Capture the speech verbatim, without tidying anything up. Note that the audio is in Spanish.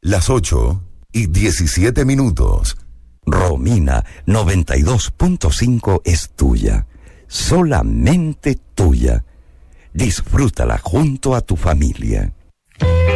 Las ocho y diecisiete minutos. Romina noventa y dos punto cinco es tuya, solamente tuya. Disfrútala junto a tu familia.